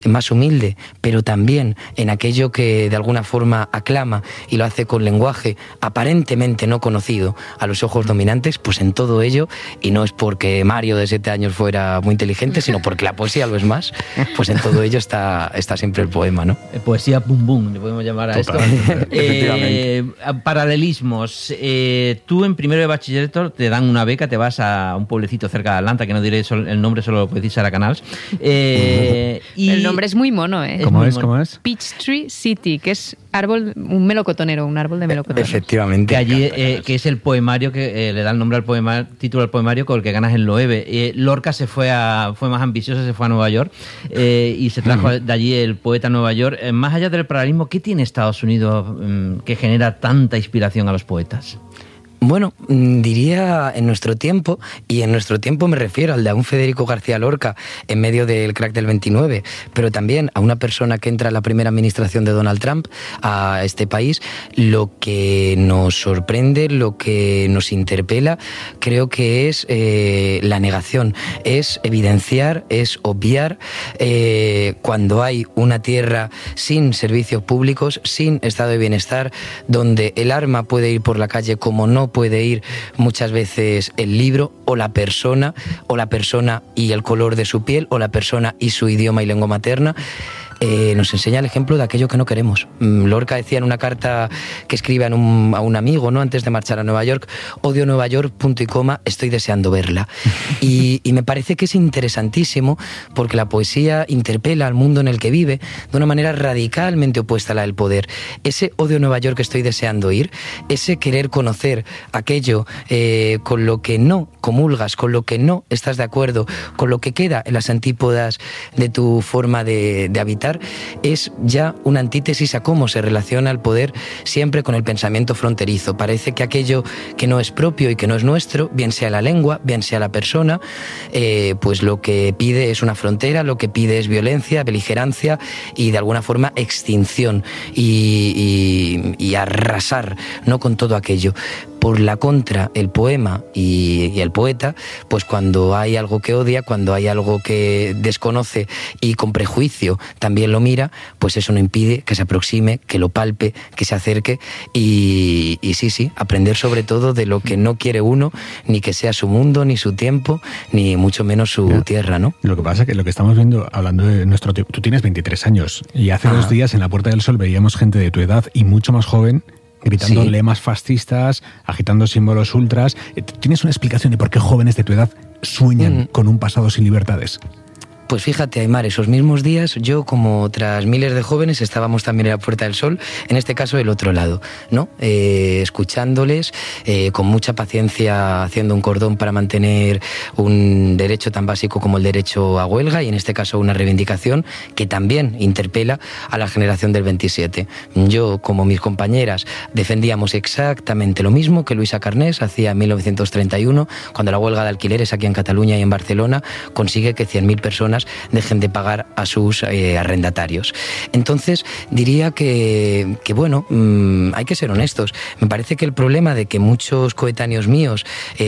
más humilde, pero también en aquello que de alguna forma aclama y lo hace con lenguaje aparentemente no conocido a los ojos dominantes, pues en todo ello, y no es porque Mario de 7 años fuera muy inteligente, sino porque la poesía lo es más, pues en todo ello está siempre el poema, ¿no? Poesía bum bum, le podemos llamar a esto. Paralelismos. Tú en primero de bachillerato te dan una beca, te vas a un pueblecito cerca de Atlanta, que no diré el nombre, solo lo puedes decir Sara Canals. Y el nombre es muy mono, ¿eh? ¿Cómo es? Peachtree City, que es un melocotonero, un árbol de melocotón. Efectivamente. Que allí, que es el poemario que le da el nombre al poema, título al poemario con el que ganas el Loewe. Lorca fue más ambicioso, se fue a Nueva York y se trajo de allí el poeta a Nueva York. Más allá del paralelismo, ¿qué tiene Estados Unidos que genera tanta inspiración a los poetas? Bueno, diría en nuestro tiempo, y en nuestro tiempo me refiero al de un Federico García Lorca en medio del crack del 29, pero también a una persona que entra a la primera administración de Donald Trump a este país, lo que nos sorprende, lo que nos interpela, creo que es la negación, es evidenciar, es obviar cuando hay una tierra sin servicios públicos, sin estado de bienestar, donde el arma puede ir por la calle como no puede ir muchas veces el libro o la persona y el color de su piel, o la persona y su idioma y lengua materna. Nos enseña el ejemplo de aquello que no queremos. Lorca decía en una carta que escribe a un amigo, ¿no?, antes de marchar a Nueva York: odio Nueva York, punto y coma, estoy deseando verla. Y me parece que es interesantísimo porque la poesía interpela al mundo en el que vive de una manera radicalmente opuesta a la del poder. Ese odio Nueva York, estoy deseando ir, ese querer conocer aquello con lo que no comulgas, con lo que no estás de acuerdo, con lo que queda en las antípodas de tu forma de habitar, es ya una antítesis a cómo se relaciona el poder siempre con el pensamiento fronterizo. Parece que aquello que no es propio y que no es nuestro, bien sea la lengua, bien sea la persona, pues lo que pide es una frontera, lo que pide es violencia, beligerancia y de alguna forma extinción y arrasar, ¿no?, con todo aquello. Por la contra, el poema y el poeta, pues cuando hay algo que odia, cuando hay algo que desconoce y con prejuicio también lo mira, pues eso no impide que se aproxime, que lo palpe, que se acerque y sí, aprender sobre todo de lo que no quiere uno, ni que sea su mundo, ni su tiempo, ni mucho menos su tierra, ¿no? Lo que pasa es que lo que estamos viendo, hablando de nuestro tiempo, tú tienes 23 años y hace 2 días en la Puerta del Sol veíamos gente de tu edad y mucho más joven gritando lemas fascistas, agitando símbolos ultras. ¿Tienes una explicación de por qué jóvenes de tu edad sueñan con un pasado sin libertades? Pues fíjate, Aymar, esos mismos días yo, como otras miles de jóvenes, estábamos también en la Puerta del Sol, en este caso del otro lado, ¿no? Escuchándoles, con mucha paciencia, haciendo un cordón para mantener un derecho tan básico como el derecho a huelga, y en este caso una reivindicación que también interpela a la generación del 27. Yo, como mis compañeras, defendíamos exactamente lo mismo que Luisa Carnés hacía en 1931, cuando la huelga de alquileres aquí en Cataluña y en Barcelona consigue que 100.000 personas dejen de pagar a sus arrendatarios. Entonces, diría que bueno, hay que ser honestos. Me parece que el problema de que muchos coetáneos míos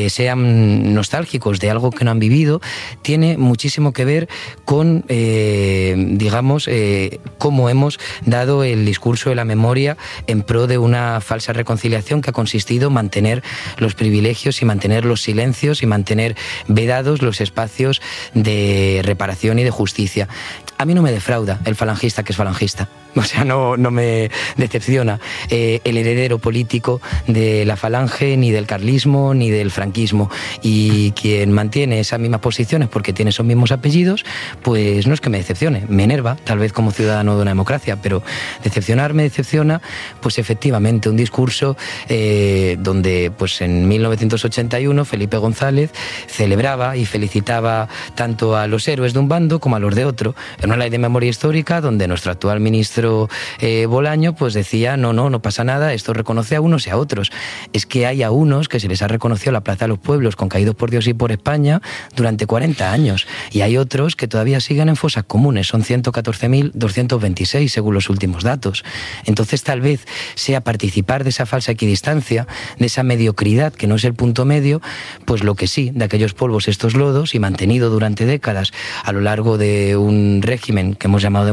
sean nostálgicos de algo que no han vivido tiene muchísimo que ver con, digamos, cómo hemos dado el discurso de la memoria en pro de una falsa reconciliación que ha consistido en mantener los privilegios y mantener los silencios y mantener vedados los espacios de reparación y de justicia. A mí no me defrauda el falangista que es falangista. O sea, no me decepciona el heredero político de la falange, ni del carlismo, ni del franquismo. Y quien mantiene esas mismas posiciones porque tiene esos mismos apellidos, pues no es que me decepcione, me enerva, tal vez como ciudadano de una democracia, pero decepcionar me decepciona, pues efectivamente, un discurso donde pues en 1981 Felipe González celebraba y felicitaba tanto a los héroes de un bando como a los de otro, en una ley de memoria histórica donde nuestro actual ministro ministro Bolaño pues decía, no pasa nada, esto reconoce a unos y a otros. Es que hay a unos que se les ha reconocido la Plaza de los Pueblos con Caídos por Dios y por España durante 40 años, y hay otros que todavía siguen en fosas comunes, son 114.226 según los últimos datos. Entonces tal vez sea participar de esa falsa equidistancia, de esa mediocridad que no es el punto medio, pues lo que sí, de aquellos polvos estos lodos, y mantenido durante décadas a lo largo de un régimen que hemos llamado